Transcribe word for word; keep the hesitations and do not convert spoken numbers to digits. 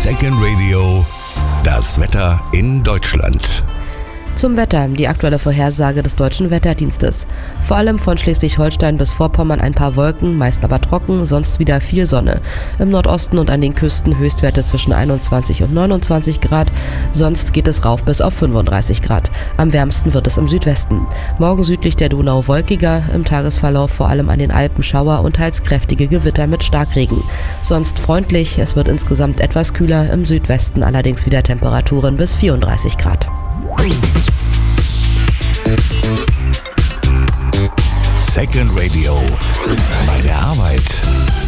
Second Radio, das Wetter in Deutschland. Zum Wetter, die aktuelle Vorhersage des Deutschen Wetterdienstes. Vor allem von Schleswig-Holstein bis Vorpommern ein paar Wolken, meist aber trocken, sonst wieder viel Sonne. Im Nordosten und an den Küsten Höchstwerte zwischen einundzwanzig und neunundzwanzig Grad, sonst geht es rauf bis auf fünfunddreißig Grad. Am wärmsten wird es im Südwesten. Morgen südlich der Donau wolkiger, im Tagesverlauf vor allem an den Alpen Schauer und teils kräftige Gewitter mit Starkregen. Sonst freundlich, es wird insgesamt etwas kühler, im Südwesten allerdings wieder Temperaturen bis vierunddreißig Grad. Second Radio, bei der Arbeit.